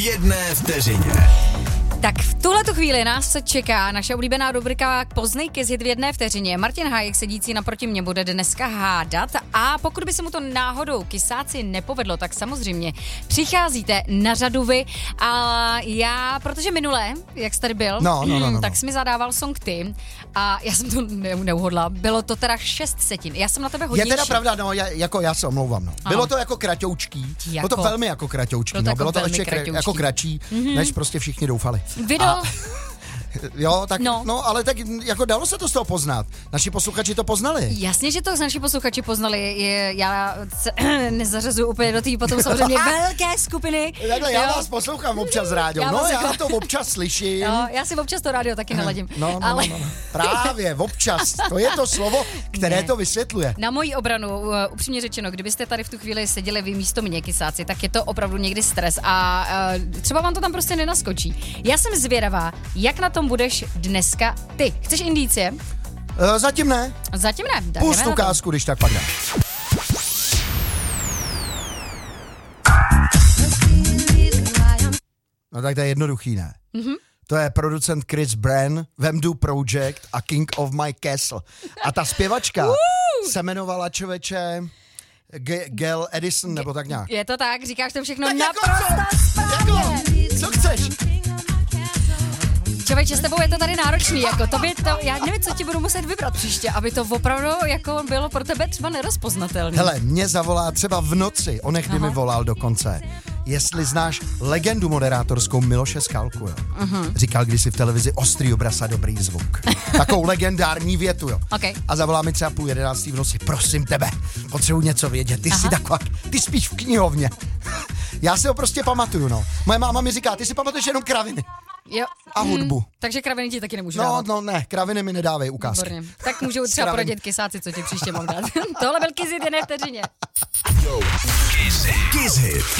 jedné vteřině. Tak v tuhletu chvíli nás čeká naše oblíbená rubrika Poznej Kiss Hit v jedné vteřině. Martin Hájek, sedící naproti mě, bude dneska hádat a pokud by se mu to náhodou kysáci nepovedlo, tak samozřejmě přicházíte na řadu vy a já, protože minule, jak jsi tady byl, tak jsi mi zadával song ty a já jsem to neuhodla. Bylo to teda 6 setin. Já jsem na tebe hodně. Je teda pravda, no, já se omlouvám, no. Bylo to jako kratoučký, bylo to velmi jako kratoučký, bylo to ještě jako kratší, než prostě všichni doufali. Video. Jo, tak no, ale tak jako dalo se to z toho poznat. Naši posluchači to poznali. Jasně, že to naši posluchači poznali. Já se nezařazuju úplně do té potom samozřejmě velké skupiny. Takhle, já vás poslouchám občas rádio. Já to občas slyším. Jo, já si občas to rádio taky naladím. No. Právě, občas. To je to slovo, které to vysvětluje. Na moji obranu, upřímně řečeno, kdybyste tady v tu chvíli seděli vy místo mě, kysáci, tak je to opravdu někdy stres a třeba vám to tam prostě nenaskočí. Já jsem zvědavá, jak na tom budeš dneska ty. Chceš indicie? Zatím ne. Zatím ne. Pust ukázku, když tak pak dá. No tak to je jednoduchý, ne? Mm-hmm. To je producent Chris Bran, Vemdu Project a King of My Castle. A ta zpěvačka se jmenovala člověče Gail Edison, nebo tak nějak. Je to tak, říkáš to všechno tak naprosto správně. Co chceš? Člověče, s tebou je to tady náročný, jako já nevím, co ti budu muset vybrat příště, aby to opravdu jako bylo pro tebe třeba nerozpoznatelné. Hele, mě zavolá třeba v noci, onehdy mi volal dokonce, jestli znáš legendu moderátorskou Miloše Skalku, jo. Říkal kdysi v televizi ostrý obraz a dobrý zvuk. Takovou legendární větu, jo. Okay. A zavolá mi třeba 10:30 v noci, prosím tebe, potřebuji něco vědět, ty jsi taková, ty spíš v knihovně. Já si ho prostě pamatuju, no. Moje máma mi říká, ty si pamatuješ jenom kraviny. Jo. A hudbu. Takže kraviny ti taky nemůžu dávat. No ne, kraviny mi nedávají ukázky. Výborně. Tak můžu třeba pro dětky sáci, co ti příště mám dát. Tohle byl Kiss Hit jedné vteřině. Kiss Hit.